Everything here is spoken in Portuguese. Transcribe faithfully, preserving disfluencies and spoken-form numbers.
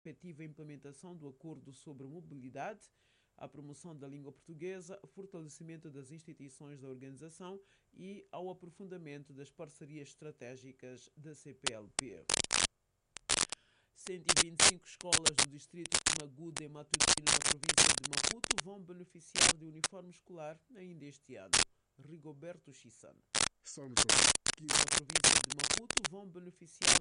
efetiva implementação do Acordo sobre Mobilidade, à promoção da língua portuguesa, fortalecimento das instituições da organização e ao aprofundamento das parcerias estratégicas da C P L P. cento e vinte e cinco escolas do distrito de Maguda e Matutino, na província de Maputo, vão beneficiar de uniforme escolar ainda este ano. Rigoberto Chissan. Somos aqui Na província de Maputo, vão beneficiar